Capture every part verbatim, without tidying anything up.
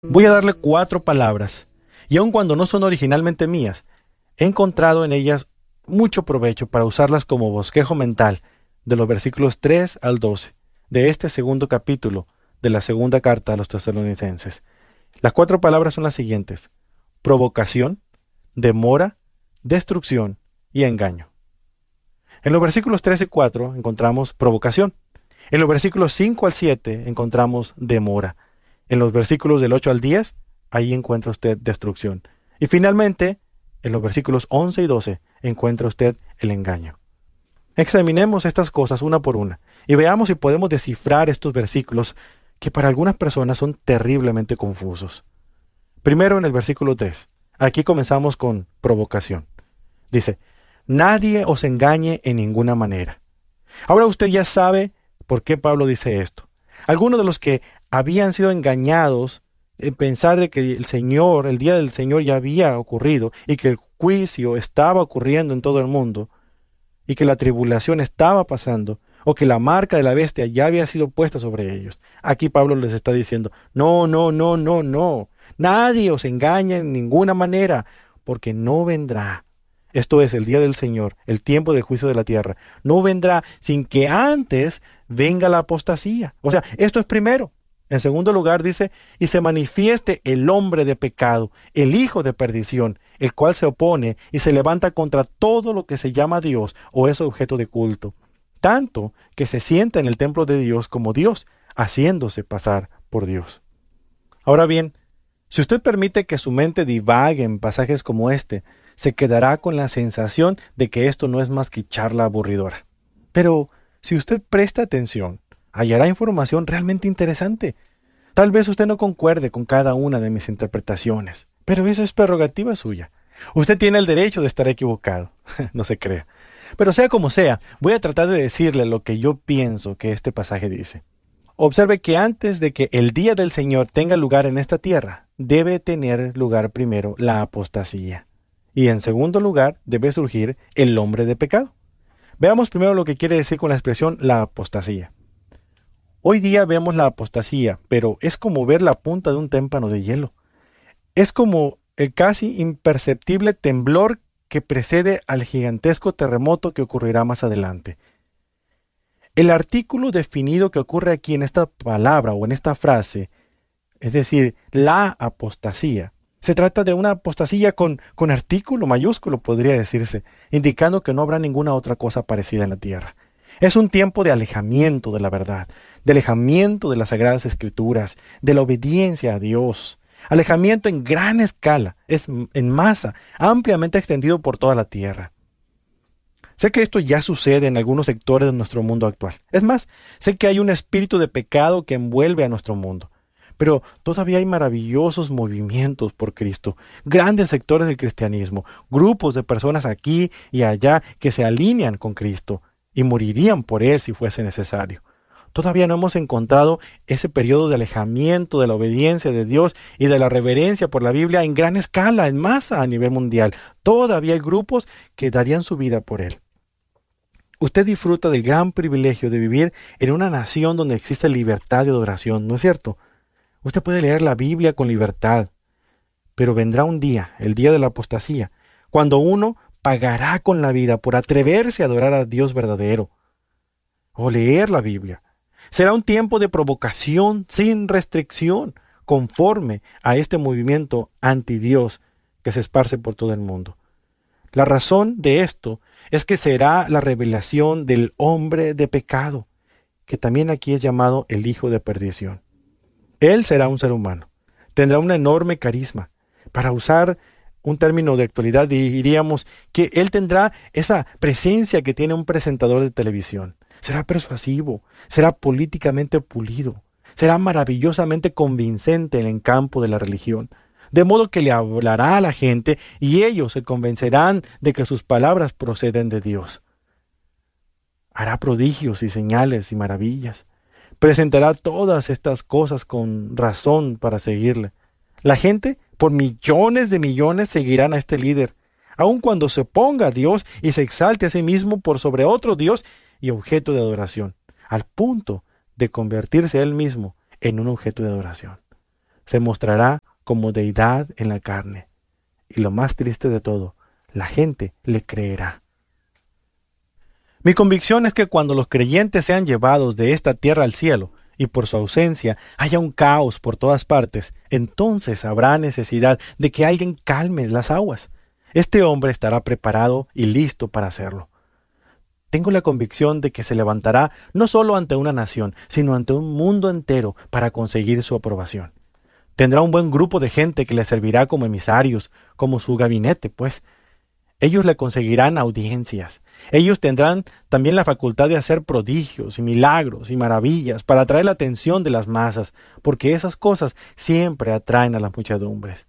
Voy a darle cuatro palabras, y aun cuando no son originalmente mías, he encontrado en ellas mucho provecho para usarlas como bosquejo mental de los versículos tres al doce de este segundo capítulo de la segunda carta a los tesalonicenses. Las cuatro palabras son las siguientes: provocación, demora, destrucción y engaño. En los versículos tres y cuatro encontramos provocación. En los versículos cinco al siete encontramos demora. En los versículos del ocho al diez, ahí encuentra usted destrucción. Y finalmente, en los versículos once y doce, encuentra usted el engaño. Examinemos estas cosas una por una y veamos si podemos descifrar estos versículos que para algunas personas son terriblemente confusos. Primero, en el versículo tres. Aquí comenzamos con provocación. Dice: nadie os engañe en ninguna manera. Ahora usted ya sabe por qué Pablo dice esto. Algunos de los que habían sido engañados en pensar de que el Señor, el día del Señor ya había ocurrido y que el juicio estaba ocurriendo en todo el mundo y que la tribulación estaba pasando o que la marca de la bestia ya había sido puesta sobre ellos. Aquí Pablo les está diciendo: no, no, no, no, no. Nadie os engaña en ninguna manera, porque no vendrá. Esto es, el día del Señor, el tiempo del juicio de la tierra. No vendrá sin que antes venga la apostasía. O sea, esto es primero. En segundo lugar dice: y se manifieste el hombre de pecado, el hijo de perdición, el cual se opone y se levanta contra todo lo que se llama Dios o es objeto de culto, tanto que se sienta en el templo de Dios como Dios, haciéndose pasar por Dios. Ahora bien, si usted permite que su mente divague en pasajes como este, se quedará con la sensación de que esto no es más que charla aburridora. Pero si usted presta atención, hallará información realmente interesante. Tal vez usted no concuerde con cada una de mis interpretaciones, pero eso es prerrogativa suya. Usted tiene el derecho de estar equivocado, no se crea. Pero sea como sea, voy a tratar de decirle lo que yo pienso que este pasaje dice. Observe que antes de que el día del Señor tenga lugar en esta tierra, debe tener lugar primero la apostasía. Y en segundo lugar, debe surgir el hombre de pecado. Veamos primero lo que quiere decir con la expresión la apostasía. Hoy día vemos la apostasía, pero es como ver la punta de un témpano de hielo. Es como el casi imperceptible temblor que precede al gigantesco terremoto que ocurrirá más adelante. El artículo definido que ocurre aquí en esta palabra o en esta frase, es decir, la apostasía, se trata de una apostasía con, con artículo mayúsculo, podría decirse, indicando que no habrá ninguna otra cosa parecida en la tierra. Es un tiempo de alejamiento de la verdad, de alejamiento de las Sagradas Escrituras, de la obediencia a Dios. Alejamiento en gran escala, es en masa, ampliamente extendido por toda la tierra. Sé que esto ya sucede en algunos sectores de nuestro mundo actual. Es más, sé que hay un espíritu de pecado que envuelve a nuestro mundo. Pero todavía hay maravillosos movimientos por Cristo, grandes sectores del cristianismo, grupos de personas aquí y allá que se alinean con Cristo y morirían por Él si fuese necesario. Todavía no hemos encontrado ese periodo de alejamiento de la obediencia de Dios y de la reverencia por la Biblia en gran escala, en masa a nivel mundial. Todavía hay grupos que darían su vida por Él. Usted disfruta del gran privilegio de vivir en una nación donde existe libertad de adoración, ¿no es cierto? Usted puede leer la Biblia con libertad, pero vendrá un día, el día de la apostasía, cuando uno pagará con la vida por atreverse a adorar a Dios verdadero o leer la Biblia. Será un tiempo de provocación sin restricción, conforme a este movimiento anti-Dios que se esparce por todo el mundo. La razón de esto es que será la revelación del hombre de pecado, que también aquí es llamado el hijo de perdición. Él será un ser humano, tendrá un enorme carisma. Para usar un término de actualidad, diríamos que él tendrá esa presencia que tiene un presentador de televisión. Será persuasivo, será políticamente pulido, será maravillosamente convincente en el campo de la religión, de modo que le hablará a la gente y ellos se convencerán de que sus palabras proceden de Dios. Hará prodigios y señales y maravillas. Presentará todas estas cosas con razón para seguirle. La gente, por millones de millones, seguirán a este líder, aun cuando se oponga a Dios y se exalte a sí mismo por sobre otro Dios y objeto de adoración, al punto de convertirse él mismo en un objeto de adoración. se mostrará como deidad en la carne. Y lo más triste de todo, la gente le creerá. Mi convicción es que cuando los creyentes sean llevados de esta tierra al cielo, y por su ausencia haya un caos por todas partes, entonces habrá necesidad de que alguien calme las aguas. Este hombre estará preparado y listo para hacerlo. Tengo la convicción de que se levantará no solo ante una nación, sino ante un mundo entero para conseguir su aprobación. Tendrá un buen grupo de gente que le servirá como emisarios, como su gabinete, pues. Ellos le conseguirán audiencias. Ellos tendrán también la facultad de hacer prodigios y milagros y maravillas para atraer la atención de las masas, porque esas cosas siempre atraen a las muchedumbres.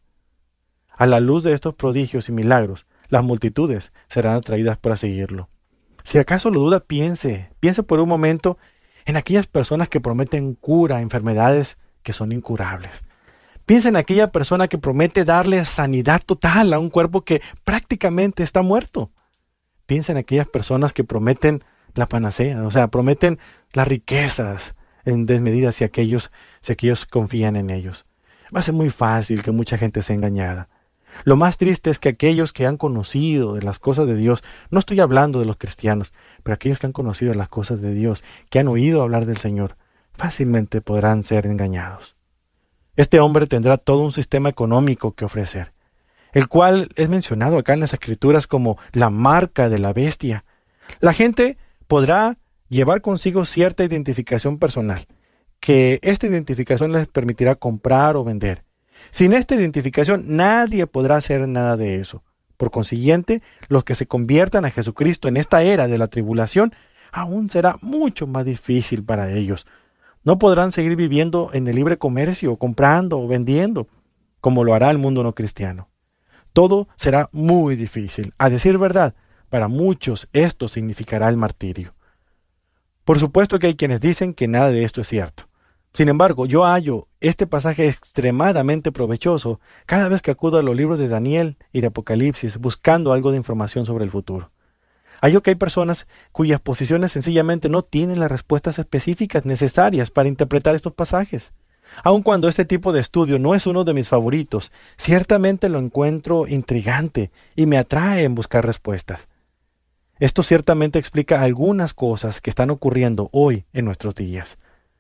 A la luz de estos prodigios y milagros, las multitudes serán atraídas para seguirlo. Si acaso lo duda, piense, piense por un momento en aquellas personas que prometen cura a enfermedades que son incurables. Piensa en aquella persona que promete darle sanidad total a un cuerpo que prácticamente está muerto. Piensa en aquellas personas que prometen la panacea, o sea, prometen las riquezas en desmedida si aquellos, si aquellos confían en ellos. Va a ser muy fácil que mucha gente sea engañada. Lo más triste es que aquellos que han conocido de las cosas de Dios, no estoy hablando de los cristianos, pero aquellos que han conocido de las cosas de Dios, que han oído hablar del Señor, fácilmente podrán ser engañados. Este hombre tendrá todo un sistema económico que ofrecer, el cual es mencionado acá en las Escrituras como la marca de la bestia. La gente podrá llevar consigo cierta identificación personal, que esta identificación les permitirá comprar o vender. Sin esta identificación nadie podrá hacer nada de eso. Por consiguiente, los que se conviertan a Jesucristo en esta era de la tribulación, aún será mucho más difícil para ellos. No podrán seguir viviendo en el libre comercio, comprando o vendiendo, como lo hará el mundo no cristiano. Todo será muy difícil. A decir verdad, para muchos esto significará el martirio. Por supuesto que hay quienes dicen que nada de esto es cierto. Sin embargo, yo hallo este pasaje extremadamente provechoso cada vez que acudo a los libros de Daniel y de Apocalipsis buscando algo de información sobre el futuro. Hallo que hay personas cuyas posiciones sencillamente no tienen las respuestas específicas necesarias para interpretar estos pasajes. Aun cuando este tipo de estudio no es uno de mis favoritos, ciertamente lo encuentro intrigante y me atrae en buscar respuestas. Esto ciertamente explica algunas cosas que están ocurriendo hoy en nuestros días.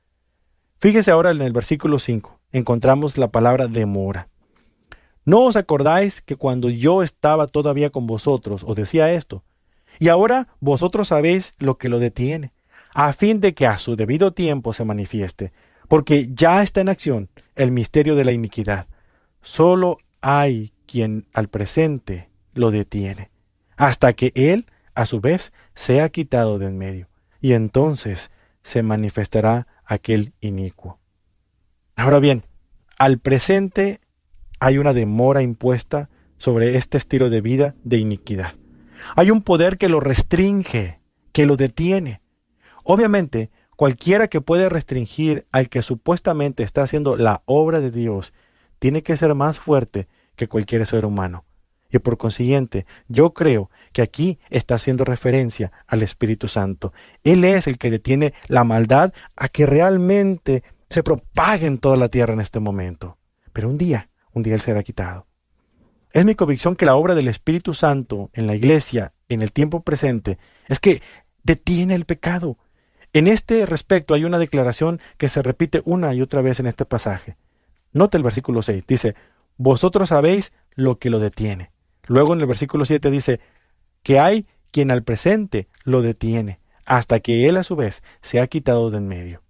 Fíjese ahora en el versículo cinco, encontramos la palabra demora. ¿No os acordáis que cuando yo estaba todavía con vosotros os decía esto? Y ahora vosotros sabéis lo que lo detiene, a fin de que a su debido tiempo se manifieste, porque ya está en acción el misterio de la iniquidad. Solo hay quien al presente lo detiene, hasta que él, a su vez, sea quitado de en medio, y entonces se manifestará aquel inicuo. Ahora bien, al presente hay una demora impuesta sobre este estilo de vida de iniquidad. Hay un poder que lo restringe, que lo detiene. Obviamente, cualquiera que puede restringir al que supuestamente está haciendo la obra de Dios, tiene que ser más fuerte que cualquier ser humano. Y por consiguiente, yo creo que aquí está haciendo referencia al Espíritu Santo. Él es el que detiene la maldad a que realmente se propague en toda la tierra en este momento. Pero un día, un día Él será quitado. Es mi convicción que la obra del Espíritu Santo en la iglesia, en el tiempo presente, es que detiene el pecado. En este respecto hay una declaración que se repite una y otra vez en este pasaje. Note el versículo seis, dice, vosotros sabéis lo que lo detiene. Luego en el versículo siete dice, que hay quien al presente lo detiene, hasta que él a su vez se ha quitado de en medio.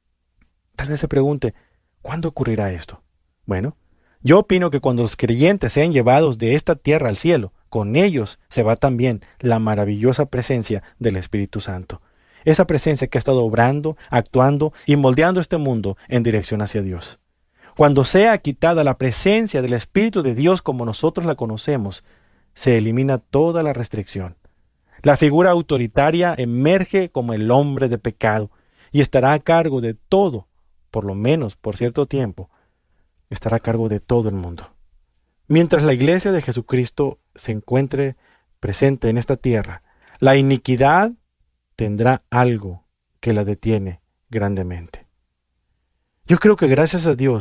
Tal vez se pregunte, ¿cuándo ocurrirá esto? Bueno, yo opino que cuando los creyentes sean llevados de esta tierra al cielo, con ellos se va también la maravillosa presencia del Espíritu Santo. Esa presencia que ha estado obrando, actuando y moldeando este mundo en dirección hacia Dios. Cuando sea quitada la presencia del Espíritu de Dios como nosotros la conocemos, se elimina toda la restricción. La figura autoritaria emerge como el hombre de pecado y estará a cargo de todo, por lo menos por cierto tiempo, estará a cargo de todo el mundo. Mientras la iglesia de Jesucristo se encuentre presente en esta tierra, la iniquidad tendrá algo que la detiene grandemente. Yo creo que gracias a Dios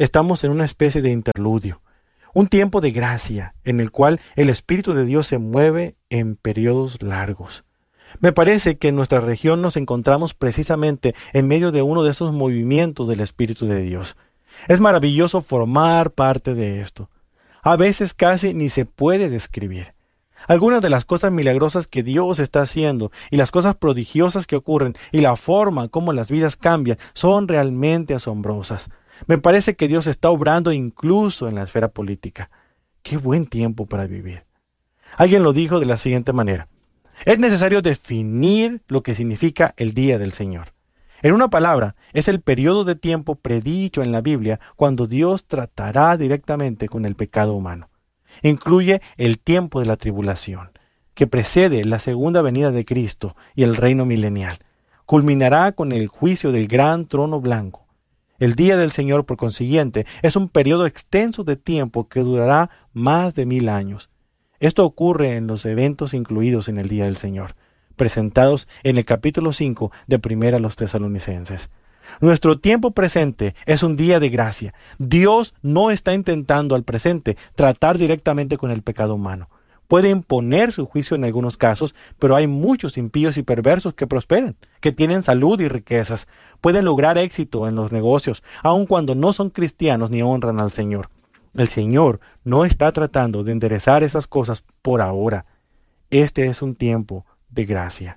estamos en una especie de interludio, un tiempo de gracia en el cual el Espíritu de Dios se mueve en periodos largos. Me parece que en nuestra región nos encontramos precisamente en medio de uno de esos movimientos del Espíritu de Dios. Es maravilloso formar parte de esto. A veces casi ni se puede describir. Algunas de las cosas milagrosas que Dios está haciendo y las cosas prodigiosas que ocurren y la forma como las vidas cambian son realmente asombrosas. Me parece que Dios está obrando incluso en la esfera política. ¡Qué buen tiempo para vivir! Alguien lo dijo de la siguiente manera: es necesario definir lo que significa el día del Señor. En una palabra, es el periodo de tiempo predicho en la Biblia cuando Dios tratará directamente con el pecado humano. Incluye el tiempo de la tribulación, que precede la segunda venida de Cristo y el reino milenial. Culminará con el juicio del gran trono blanco. El día del Señor, por consiguiente, es un periodo extenso de tiempo que durará más de mil años. Esto ocurre en los eventos incluidos en el día del Señor, presentados en el capítulo cinco de Primera a los Tesalonicenses. Nuestro tiempo presente es un día de gracia. Dios no está intentando al presente tratar directamente con el pecado humano. Puede imponer su juicio en algunos casos, pero hay muchos impíos y perversos que prosperan, que tienen salud y riquezas, pueden lograr éxito en los negocios, aun cuando no son cristianos ni honran al Señor. El Señor no está tratando de enderezar esas cosas por ahora. Este es un tiempo de gracia.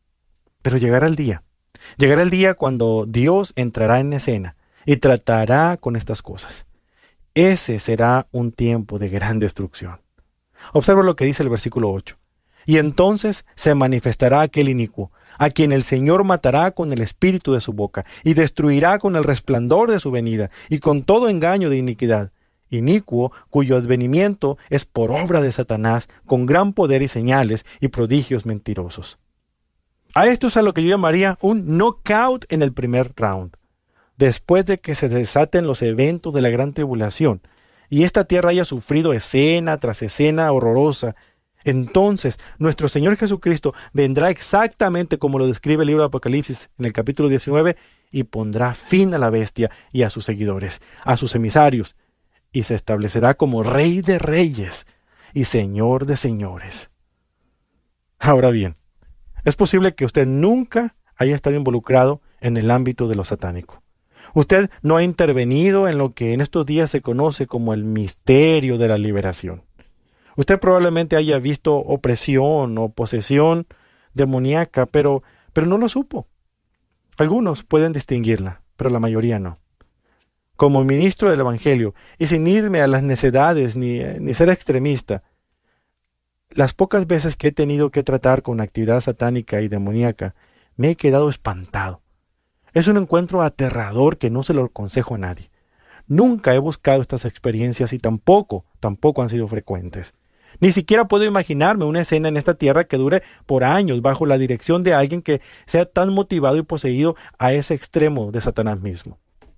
Pero llegará el día. Llegará el día cuando Dios entrará en escena y tratará con estas cosas. Ese será un tiempo de gran destrucción. Observa lo que dice el versículo ocho. Y entonces se manifestará aquel inicuo, a quien el Señor matará con el espíritu de su boca, y destruirá con el resplandor de su venida, y con todo engaño de iniquidad. Inicuo, cuyo advenimiento es por obra de Satanás, con gran poder y señales y prodigios mentirosos. A esto es a lo que yo llamaría un knockout en el primer round. Después de que se desaten los eventos de la gran tribulación, y esta tierra haya sufrido escena tras escena horrorosa, entonces nuestro Señor Jesucristo vendrá exactamente como lo describe el libro de Apocalipsis en el capítulo diecinueve, y pondrá fin a la bestia y a sus seguidores, a sus emisarios, y se establecerá como Rey de reyes y Señor de señores. Ahora bien, es posible que usted nunca haya estado involucrado en el ámbito de lo satánico. Usted no ha intervenido en lo que en estos días se conoce como el misterio de la liberación. Usted probablemente haya visto opresión o posesión demoníaca, pero, pero no lo supo. Algunos pueden distinguirla, pero la mayoría no. Como ministro del Evangelio, y sin irme a las necedades ni, ni ser extremista, las pocas veces que he tenido que tratar con actividad satánica y demoníaca, me he quedado espantado. Es un encuentro aterrador que no se lo aconsejo a nadie. Nunca he buscado estas experiencias y tampoco, tampoco han sido frecuentes. Ni siquiera puedo imaginarme una escena en esta tierra que dure por años bajo la dirección de alguien que sea tan motivado y poseído a ese extremo de Satanás mismo.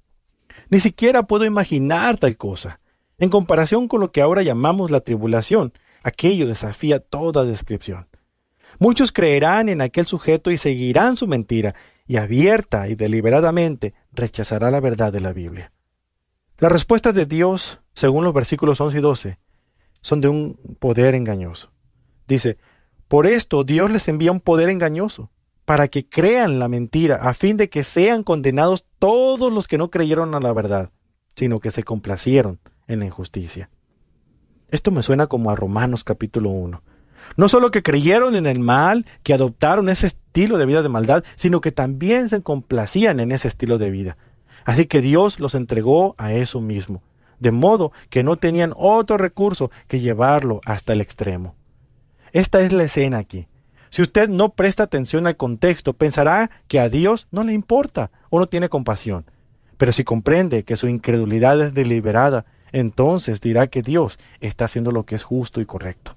Ni siquiera puedo imaginar tal cosa. En comparación con lo que ahora llamamos la tribulación, aquello desafía toda descripción. Muchos creerán en aquel sujeto y seguirán su mentira, y abierta y deliberadamente rechazará la verdad de la Biblia. Las respuestas de Dios, según los versículos once y doce, son de un poder engañoso. Dice, por esto Dios les envía un poder engañoso, para que crean la mentira, a fin de que sean condenados todos los que no creyeron a la verdad, sino que se complacieron en la injusticia. Esto me suena como a Romanos capítulo uno. No solo que creyeron en el mal, que adoptaron ese estilo de vida de maldad, sino que también se complacían en ese estilo de vida. Así que Dios los entregó a eso mismo, de modo que no tenían otro recurso que llevarlo hasta el extremo. Esta es la escena aquí. Si usted no presta atención al contexto, pensará que a Dios no le importa o no tiene compasión. Pero si comprende que su incredulidad es deliberada, entonces dirá que Dios está haciendo lo que es justo y correcto.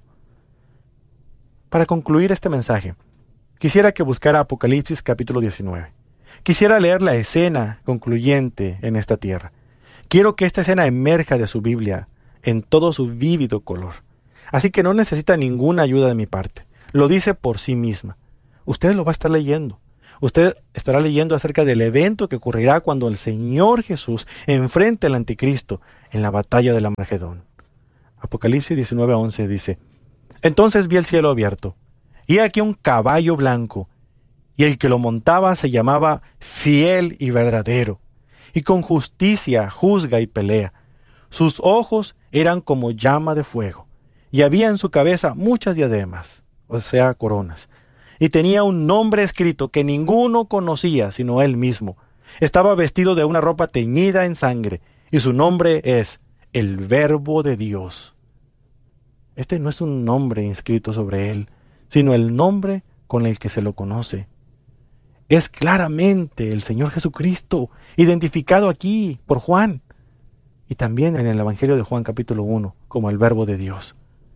Para concluir este mensaje, quisiera que buscara Apocalipsis capítulo diecinueve. Quisiera leer la escena concluyente en esta tierra. Quiero que esta escena emerja de su Biblia en todo su vívido color. Así que no necesita ninguna ayuda de mi parte. Lo dice por sí misma. Usted lo va a estar leyendo. Usted estará leyendo acerca del evento que ocurrirá cuando el Señor Jesús enfrente al anticristo en la batalla del Armagedón. Apocalipsis diecinueve once dice: Entonces vi el cielo abierto, y he aquí un caballo blanco, y el que lo montaba se llamaba Fiel y Verdadero, y con justicia juzga y pelea. Sus ojos eran como llama de fuego, y había en su cabeza muchas diademas, o sea, coronas, y tenía un nombre escrito que ninguno conocía sino él mismo. Estaba vestido de una ropa teñida en sangre, y su nombre es el Verbo de Dios. Este no es un nombre inscrito sobre él, sino el nombre con el que se lo conoce. Es claramente el Señor Jesucristo, identificado aquí por Juan, y también en el Evangelio de Juan capítulo uno, como el Verbo de Dios.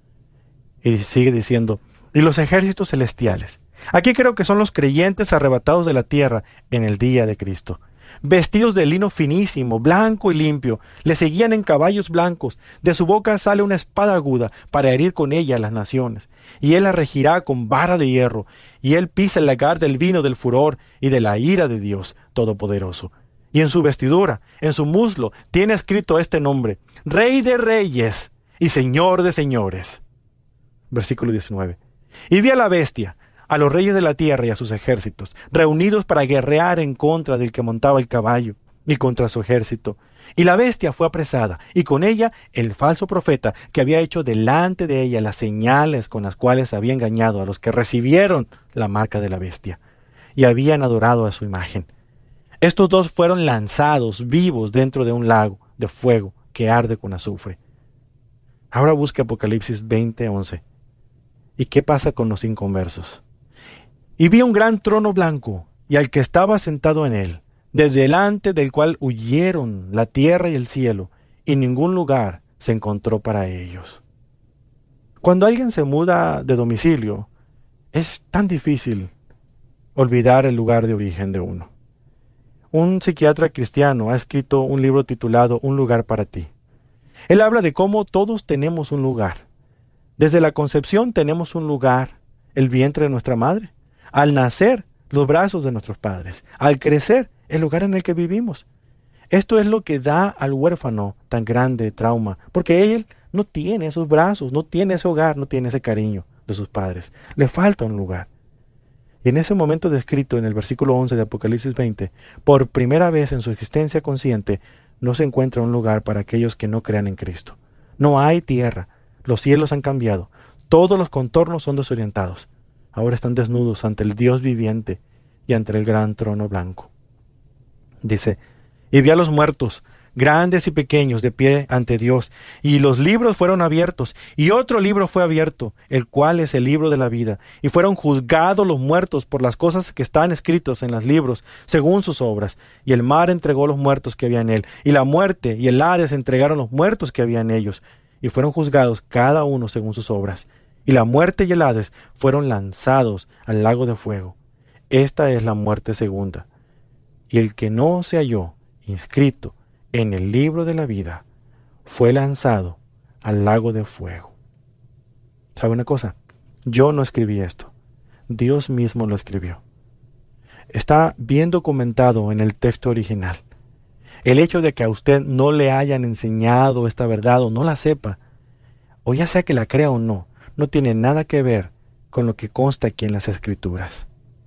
Y sigue diciendo: y los ejércitos celestiales. Aquí creo que son los creyentes arrebatados de la tierra en el día de Cristo. Vestidos de lino finísimo, blanco y limpio, le seguían en caballos blancos. De su boca sale una espada aguda para herir con ella a las naciones. Y él la regirá con vara de hierro, y él pisa el lagar del vino del furor y de la ira de Dios Todopoderoso. Y en su vestidura, en su muslo, tiene escrito este nombre: Rey de Reyes y Señor de Señores. Versículo diecinueve. Y vi a la bestia, a los reyes de la tierra y a sus ejércitos, reunidos para guerrear en contra del que montaba el caballo y contra su ejército. Y la bestia fue apresada, y con ella el falso profeta, que había hecho delante de ella las señales con las cuales había engañado a los que recibieron la marca de la bestia, y habían adorado a su imagen. Estos dos fueron lanzados vivos dentro de un lago de fuego que arde con azufre. Ahora busque Apocalipsis veinte once. ¿Y qué pasa con los inconversos? Y vi un gran trono blanco, y al que estaba sentado en él, desde delante del cual huyeron la tierra y el cielo, y ningún lugar se encontró para ellos. Cuando alguien se muda de domicilio, es tan difícil olvidar el lugar de origen de uno. Un psiquiatra cristiano ha escrito un libro titulado Un lugar para ti. Él habla de cómo todos tenemos un lugar. Desde la concepción tenemos un lugar, el vientre de nuestra madre. Al nacer, los brazos de nuestros padres. Al crecer, el lugar en el que vivimos. Esto es lo que da al huérfano tan grande trauma, porque él no tiene esos brazos, no tiene ese hogar, no tiene ese cariño de sus padres. Le falta un lugar. Y en ese momento descrito en el versículo once de Apocalipsis veinte, por primera vez en su existencia consciente, no se encuentra un lugar para aquellos que no crean en Cristo. No hay tierra, los cielos han cambiado, todos los contornos son desorientados. Ahora están desnudos ante el Dios viviente y ante el gran trono blanco. Dice: y vi a los muertos, grandes y pequeños, de pie ante Dios, y los libros fueron abiertos, y otro libro fue abierto, el cual es el libro de la vida, y fueron juzgados los muertos por las cosas que están escritos en los libros, según sus obras. Y el mar entregó los muertos que había en él, y la muerte y el Hades entregaron los muertos que había en ellos, y fueron juzgados cada uno según sus obras. Y la muerte y el Hades fueron lanzados al lago de fuego. Esta es la muerte segunda. Y el que no se halló inscrito en el libro de la vida fue lanzado al lago de fuego. ¿Sabe una cosa? Yo no escribí esto. Dios mismo lo escribió. Está bien documentado en el texto original. El hecho de que a usted no le hayan enseñado esta verdad o no la sepa, o ya sea que la crea o no, no tiene nada que ver con lo que consta aquí en las Escrituras.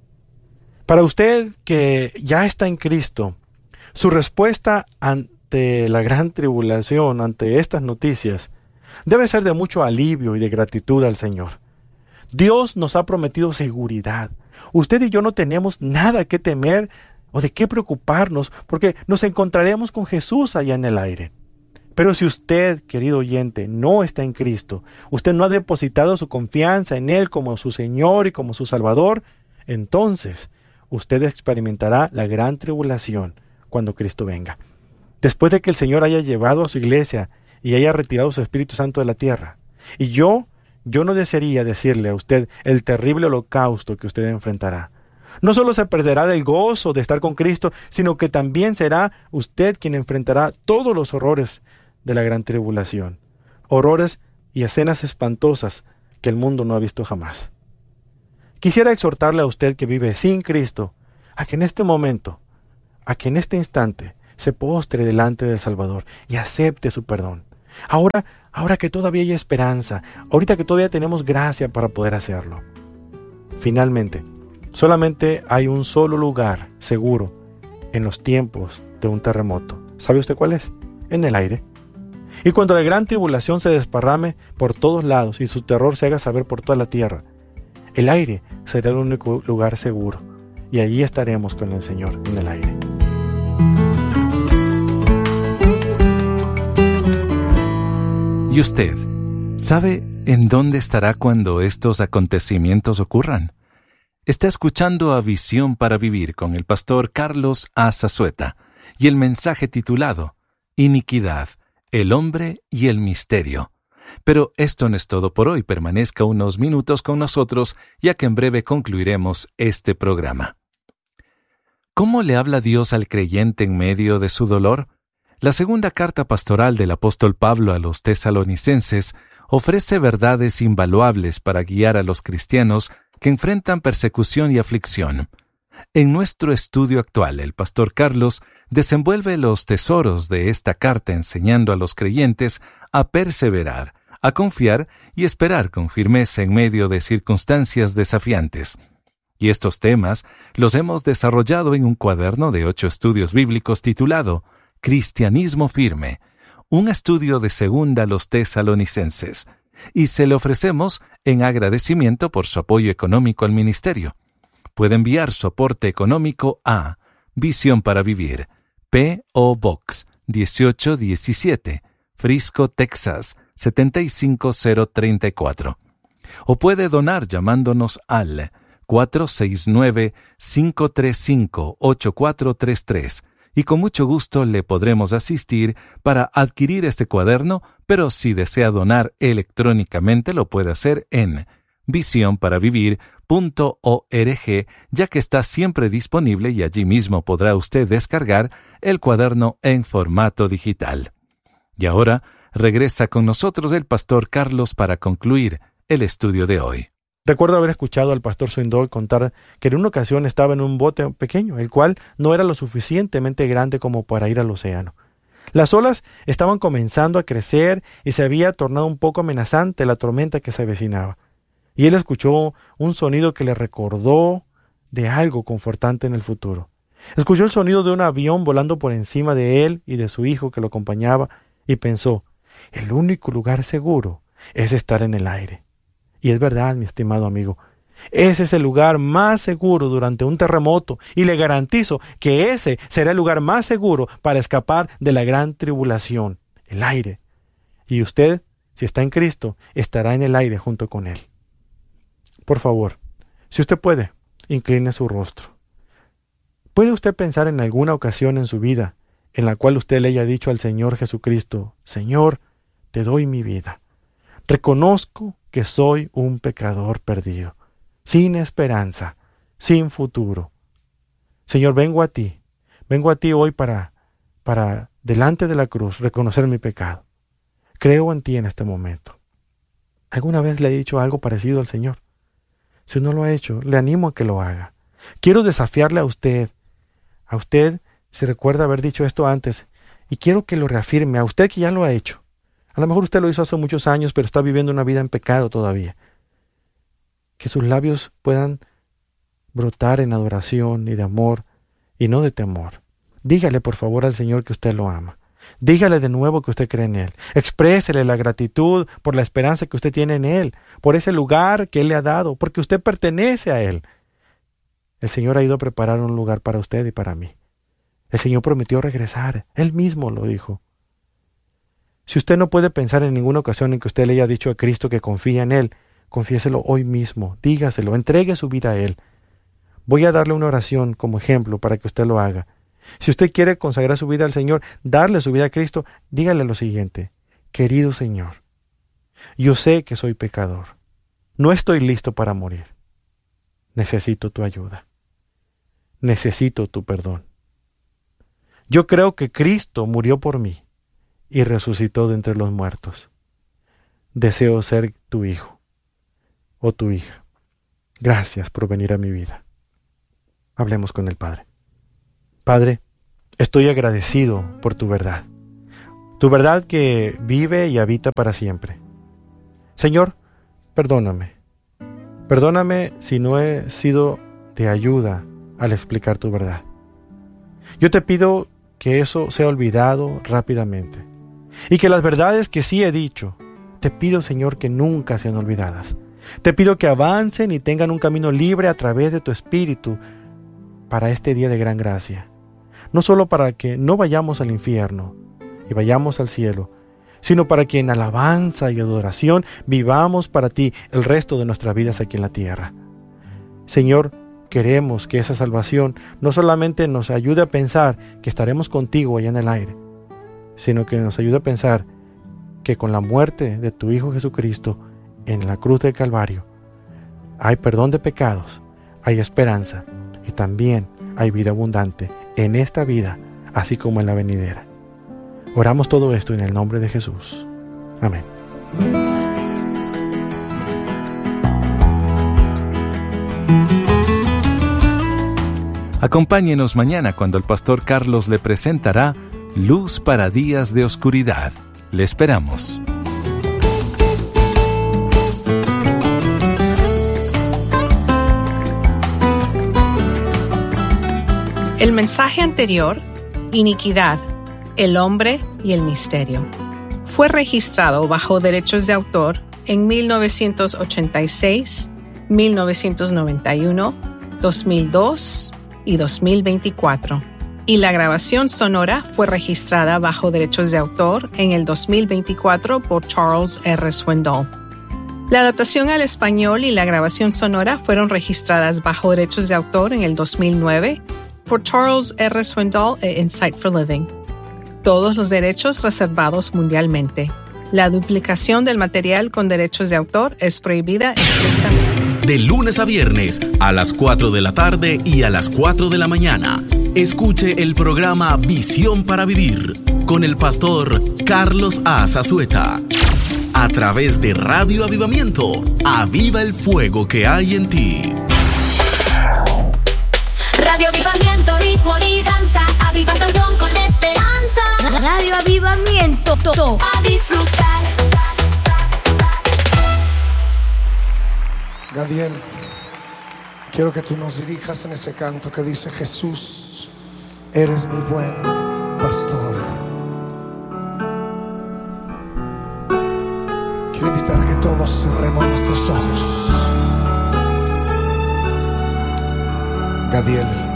Para usted que ya está en Cristo, su respuesta ante la gran tribulación, ante estas noticias, debe ser de mucho alivio y de gratitud al Señor. Dios nos ha prometido seguridad. Usted y yo no tenemos nada que temer o de qué preocuparnos, porque nos encontraremos con Jesús allá en el aire. Pero si usted, querido oyente, no está en Cristo, usted no ha depositado su confianza en Él como su Señor y como su Salvador, entonces usted experimentará la gran tribulación cuando Cristo venga. Después de que el Señor haya llevado a su iglesia y haya retirado su Espíritu Santo de la tierra. Y yo, yo no desearía decirle a usted el terrible holocausto que usted enfrentará. No solo se perderá del gozo de estar con Cristo, sino que también será usted quien enfrentará todos los horrores de la gran tribulación. Horrores y escenas espantosas que el mundo no ha visto jamás. Quisiera exhortarle a usted que vive sin Cristo a que en este momento, a que en este instante se postre delante del Salvador y acepte su perdón. Ahora, ahora que todavía hay esperanza, ahorita que todavía tenemos gracia para poder hacerlo. Finalmente, solamente hay un solo lugar seguro en los tiempos de un terremoto. ¿Sabe usted cuál es? En el aire. Y cuando la gran tribulación se desparrame por todos lados y su terror se haga saber por toda la tierra, el aire será el único lugar seguro. Y allí estaremos con el Señor en el aire. ¿Y usted sabe en dónde estará cuando estos acontecimientos ocurran? Está escuchando a Visión para Vivir con el pastor Carlos A. Zazueta y el mensaje titulado Iniquidad, el hombre y el misterio. Pero esto no es todo por hoy. Permanezca unos minutos con nosotros, ya que en breve concluiremos este programa. ¿Cómo le habla Dios al creyente en medio de su dolor? La segunda carta pastoral del apóstol Pablo a los tesalonicenses ofrece verdades invaluables para guiar a los cristianos que enfrentan persecución y aflicción. En nuestro estudio actual, el pastor Carlos desenvuelve los tesoros de esta carta enseñando a los creyentes a perseverar, a confiar y esperar con firmeza en medio de circunstancias desafiantes. Y estos temas los hemos desarrollado en un cuaderno de ocho estudios bíblicos titulado Cristianismo Firme, un estudio de segunda a los tesalonicenses, y se le ofrecemos en agradecimiento por su apoyo económico al ministerio. Puede enviar su aporte económico a Visión para Vivir, P O Box dieciocho diecisiete, Frisco, Texas siete cinco cero tres cuatro. O puede donar llamándonos al cuatro seis nueve, cinco tres cinco, ocho cuatro tres tres y con mucho gusto le podremos asistir para adquirir este cuaderno, pero si desea donar electrónicamente lo puede hacer en visión para vivir punto org, ya que está siempre disponible y allí mismo podrá usted descargar el cuaderno en formato digital. Y ahora regresa con nosotros el pastor Carlos para concluir el estudio de hoy. Recuerdo haber escuchado al pastor Swindoll contar que en una ocasión estaba en un bote pequeño, el cual no era lo suficientemente grande como para ir al océano. Las olas estaban comenzando a crecer y se había tornado un poco amenazante la tormenta que se avecinaba. Y él escuchó un sonido que le recordó de algo confortante en el futuro. Escuchó el sonido de un avión volando por encima de él y de su hijo que lo acompañaba y pensó, el único lugar seguro es estar en el aire. Y es verdad, mi estimado amigo, ese es el lugar más seguro durante un terremoto y le garantizo que ese será el lugar más seguro para escapar de la gran tribulación, el aire. Y usted, si está en Cristo, estará en el aire junto con Él. Por favor, si usted puede, incline su rostro. ¿Puede usted pensar en alguna ocasión en su vida en la cual usted le haya dicho al Señor Jesucristo, Señor, te doy mi vida? Reconozco que soy un pecador perdido, sin esperanza, sin futuro. Señor, vengo a ti, vengo a ti hoy para, para, delante de la cruz, reconocer mi pecado. Creo en ti en este momento. ¿Alguna vez le he dicho algo parecido al Señor? Si no lo ha hecho, le animo a que lo haga. Quiero desafiarle a usted, a usted, si recuerda haber dicho esto antes, y quiero que lo reafirme, a usted que ya lo ha hecho. A lo mejor usted lo hizo hace muchos años, pero está viviendo una vida en pecado todavía. Que sus labios puedan brotar en adoración y de amor y no de temor. Dígale por favor al Señor que usted lo ama. Dígale de nuevo que usted cree en Él. Exprésele la gratitud por la esperanza que usted tiene en Él, por ese lugar que Él le ha dado, porque usted pertenece a Él. El Señor ha ido a preparar un lugar para usted y para mí. El Señor prometió regresar. Él mismo lo dijo. Si usted no puede pensar en ninguna ocasión en que usted le haya dicho a Cristo que confía en Él, confiéselo hoy mismo, dígaselo, entregue su vida a Él. Voy a darle una oración como ejemplo para que usted lo haga. Si usted quiere consagrar su vida al Señor, darle su vida a Cristo, dígale lo siguiente: querido Señor, yo sé que soy pecador. No estoy listo para morir. Necesito tu ayuda. Necesito tu perdón. Yo creo que Cristo murió por mí y resucitó de entre los muertos. Deseo ser tu hijo o tu hija. Gracias por venir a mi vida. Hablemos con el Padre. Padre, estoy agradecido por tu verdad. Tu verdad que vive y habita para siempre. Señor, perdóname. Perdóname si no he sido de ayuda al explicar tu verdad. Yo te pido que eso sea olvidado rápidamente. Y que las verdades que sí he dicho, te pido, Señor, que nunca sean olvidadas. Te pido que avancen y tengan un camino libre a través de tu Espíritu para este día de gran gracia. No solo para que no vayamos al infierno y vayamos al cielo, sino para que en alabanza y adoración vivamos para ti el resto de nuestras vidas aquí en la tierra. Señor, queremos que esa salvación no solamente nos ayude a pensar que estaremos contigo allá en el aire, sino que nos ayude a pensar que con la muerte de tu Hijo Jesucristo en la cruz del Calvario hay perdón de pecados, hay esperanza y también hay vida abundante en esta vida, así como en la venidera. Oramos todo esto en el nombre de Jesús. Amén. Acompáñenos mañana cuando el pastor Carlos le presentará Luz para días de oscuridad. Le esperamos. El mensaje anterior, Iniquidad, el hombre y el misterio, fue registrado bajo derechos de autor en mil novecientos ochenta y seis, mil novecientos noventa y uno, dos mil dos y dos mil veinticuatro, y la grabación sonora fue registrada bajo derechos de autor en el dos mil veinticuatro por Charles R. Swindoll. La adaptación al español y la grabación sonora fueron registradas bajo derechos de autor en el dos mil nueve por Charles R. Swindoll e Insight for Living. Todos los derechos reservados mundialmente. La duplicación del material con derechos de autor es prohibida estrictamente. De lunes a viernes, a las cuatro de la tarde y a las cuatro de la mañana. Escuche el programa Visión para Vivir con el pastor Carlos A. Zazueta. A través de Radio Avivamiento, aviva el fuego que hay en ti. Radio Avivamiento, ritmo y danza, avivando el don con esperanza. Radio Avivamiento, todo a disfrutar. Gadiel, quiero que tú nos dirijas en ese canto que dice: Jesús, eres mi buen pastor. Quiero invitar a que todos cerremos nuestros ojos. Gadiel,